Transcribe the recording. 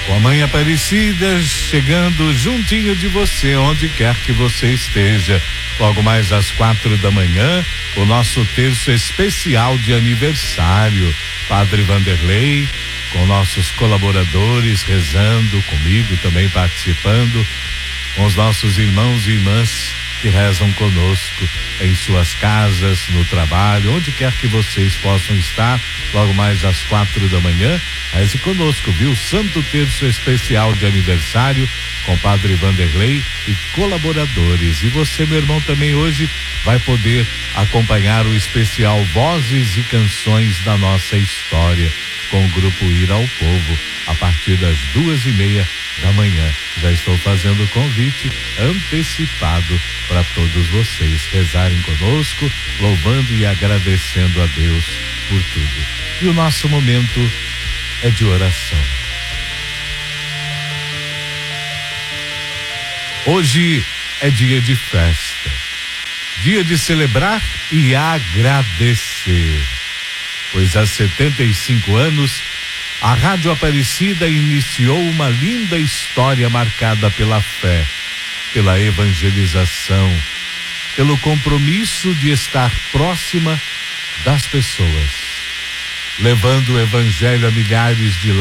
Com a Mãe Aparecida chegando juntinho de você, onde quer que você esteja. Logo mais às 4h, o nosso terço especial de aniversário. Padre Vanderlei, com nossos colaboradores rezando, comigo também participando, com os nossos irmãos e irmãs que rezam conosco em suas casas, no trabalho, onde quer que vocês possam estar. Logo mais às 4h, reze conosco, viu? Santo Terço Especial de Aniversário com Padre Vanderlei e colaboradores. E você, meu irmão, também hoje vai poder acompanhar o especial Vozes e Canções da Nossa História com o grupo Ir ao Povo a partir das 2h30 da manhã. Já estou fazendo o convite antecipado para todos vocês rezarem conosco, louvando e agradecendo a Deus por tudo. E o nosso momento é de oração. Hoje é dia de festa, dia de celebrar e agradecer, pois há 75 anos a Rádio Aparecida iniciou uma linda história marcada pela fé, pela evangelização, pelo compromisso de estar próxima das pessoas, levando o evangelho a milhares de